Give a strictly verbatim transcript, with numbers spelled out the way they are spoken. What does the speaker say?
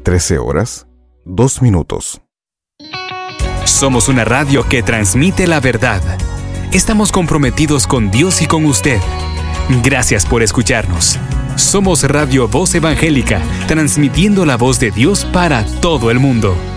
trece horas, dos minutos. Somos una radio que transmite la verdad. Estamos comprometidos con Dios y con usted. Gracias por escucharnos. Somos Radio Voz Evangélica, transmitiendo la voz de Dios para todo el mundo.